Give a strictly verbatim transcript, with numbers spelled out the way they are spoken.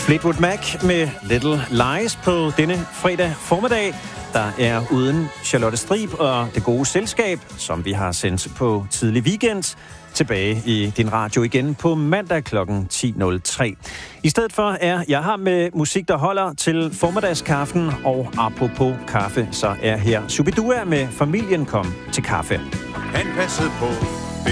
Fleetwood Mac med Little Lies på denne fredag formiddag, der er uden Charlotte Strib og det gode selskab, som vi har sendt på tidlig weekend, tilbage i din radio igen på mandag klokken ti nul tre. I stedet for er jeg har med musik, der holder til formiddagskaffen, og apropos kaffe, så er her Shubidua med Familien kom til kaffe. Han passede på